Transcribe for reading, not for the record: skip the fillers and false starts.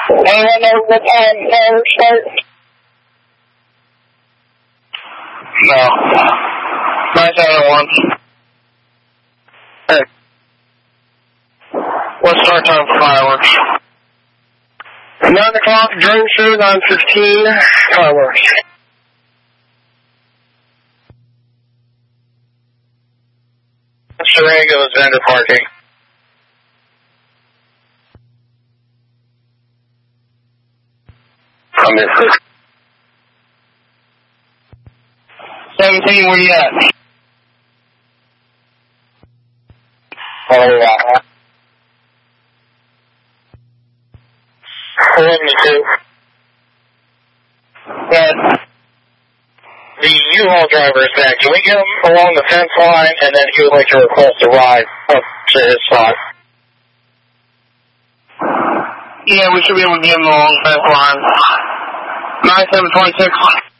Anyone know what time fireworks start? No. 971. Hey. What's start time for fireworks? 9 o'clock, drone show, 9:15, fireworks. Durango's vendor parking. I missed it. 17, where you at? Oh, wow. 72. Good. The U-Haul driver is back. Can we get him along the fence line, and then he would like to request a ride up to his spot? Yeah, we should be able to get him along the fence line. 9726.